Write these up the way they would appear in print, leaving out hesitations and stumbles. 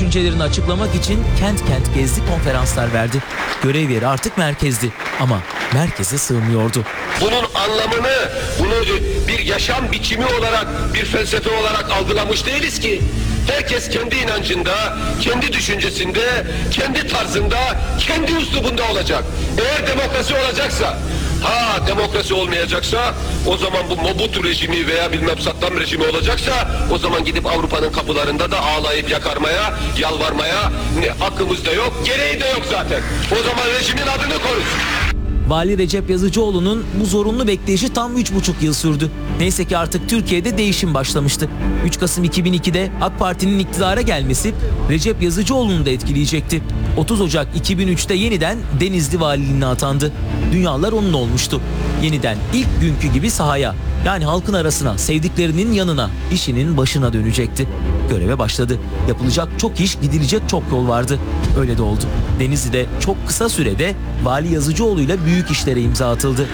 düşüncelerini açıklamak için kent kent gezdi, konferanslar verdi. Görev yeri artık merkezdi ama merkeze sığmıyordu. Bunun anlamını, bunu bir yaşam biçimi olarak, bir felsefe olarak algılamış değiliz ki. Herkes kendi inancında, kendi düşüncesinde, kendi tarzında, kendi üslubunda olacak. Eğer demokrasi olacaksa, demokrasi olmayacaksa, o zaman bu Mobutu rejimi veya bilmem Saddam rejimi olacaksa, o zaman gidip Avrupa'nın kapılarında da ağlayıp yakarmaya, yalvarmaya hakkımız da yok, gereği de yok zaten. O zaman rejimin adını koruruz. Vali Recep Yazıcıoğlu'nun bu zorunlu bekleyişi tam 3,5 yıl sürdü. Neyse ki artık Türkiye'de değişim başlamıştı. 3 Kasım 2002'de AK Parti'nin iktidara gelmesi Recep Yazıcıoğlu'nu da etkileyecekti. 30 Ocak 2003'te yeniden Denizli valiliğine atandı. Dünyalar onun olmuştu. Yeniden ilk günkü gibi sahaya, yani halkın arasına, sevdiklerinin yanına, işinin başına dönecekti. Göreve başladı. Yapılacak çok iş, gidilecek çok yol vardı. Öyle de oldu. Denizli'de çok kısa sürede Vali Yazıcıoğlu'yla büyük işlere imza atıldı.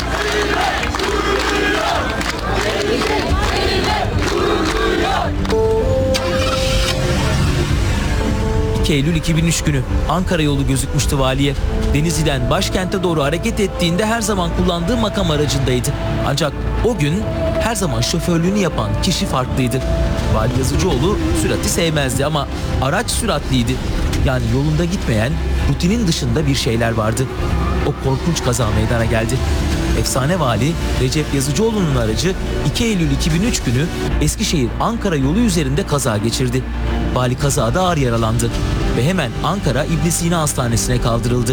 2 Eylül 2003 günü Ankara yolu gözükmüştü valiye. Denizli'den başkente doğru hareket ettiğinde her zaman kullandığı makam aracındaydı. Ancak o gün her zaman şoförlüğünü yapan kişi farklıydı. Vali Yazıcıoğlu sürati sevmezdi ama araç süratliydi. Yani yolunda gitmeyen, rutinin dışında bir şeyler vardı. O korkunç kaza meydana geldi. Efsane vali Recep Yazıcıoğlu'nun aracı 2 Eylül 2003 günü Eskişehir-Ankara yolu üzerinde kaza geçirdi. Vali kazada ağır yaralandı ve hemen Ankara İbn Sina Hastanesi'ne kaldırıldı.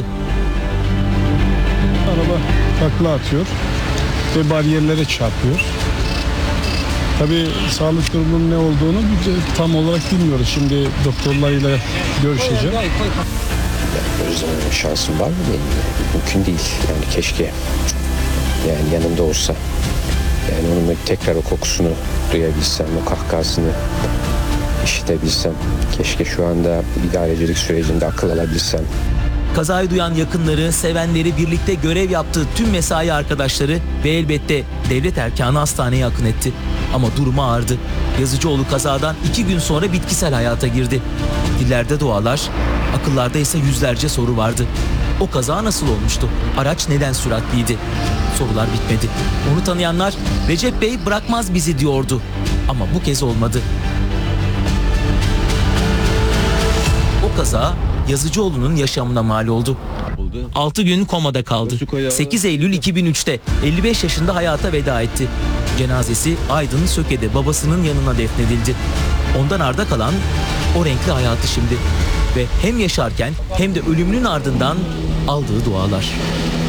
Araba takla atıyor ve bariyerlere çarpıyor. Tabii sağlık durumunun ne olduğunu tam olarak bilmiyoruz. Şimdi doktorlarıyla görüşeceğim. Özlememe şansım var mı benim? Mümkün değil. Yani keşke yani yanımda olsa. Yani onun tekrar o kokusunu duyabilsem, o kahkahasını işitebilsem. Keşke şu anda idarecilik sürecinde akıl alabilsem. Kazayı duyan yakınları, sevenleri, birlikte görev yaptığı tüm mesai arkadaşları ve elbette devlet erkanı hastaneye akın etti. Ama durumu ağırdı. Yazıcıoğlu kazadan 2 gün sonra bitkisel hayata girdi. Dillerde dualar, akıllarda ise yüzlerce soru vardı. O kaza nasıl olmuştu? Araç neden süratliydi? Sorular bitmedi. Onu tanıyanlar Recep Bey bırakmaz bizi diyordu. Ama bu kez olmadı. O kaza Yazıcıoğlu'nun yaşamına mal oldu. 6 gün komada kaldı. 8 Eylül 2003'te 55 yaşında hayata veda etti. Cenazesi Aydın Söke'de babasının yanına defnedildi. Ondan arda kalan o renkli hayatı şimdi ve hem yaşarken hem de ölümünün ardından aldığı dualar.